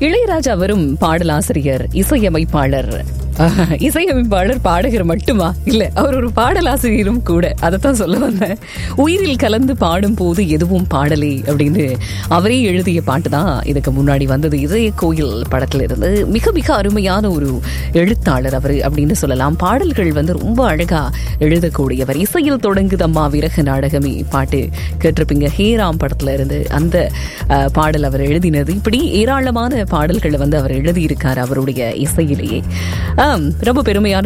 இளையராஜா வெறும் பாடலாசிரியர், இசையமைப்பாளர், பாடகர் மட்டுமா இல்ல, அவர் ஒரு பாடலாசிரியரும் கூட. அதைத்தான் சொல்ல வந்தேன். உயிரில் கலந்து பாடும் போது எதுவும் பாடலே அப்படின்னு அவரே எழுதிய பாட்டு தான் இதுக்கு முன்னாடி வந்தது. இதய கோயில் படத்துல இருந்து. மிக மிக அருமையான ஒரு எழுத்தாளர் அவரு அப்படின்னு சொல்லலாம். பாடல்கள் ரொம்ப அழகா எழுதக்கூடியவர். இசையில் தொடங்குதம்மா விரக நாடகமே பாட்டு கேட்டிருப்பீங்க. ஹேராம் படத்துல இருந்து அந்த பாடல் அவர் எழுதினது. இப்படி ஏராளமான பாடல்களை அவர் எழுதியிருக்காரு அவருடைய இசையிலேயே. ரொம்ப பெருமையான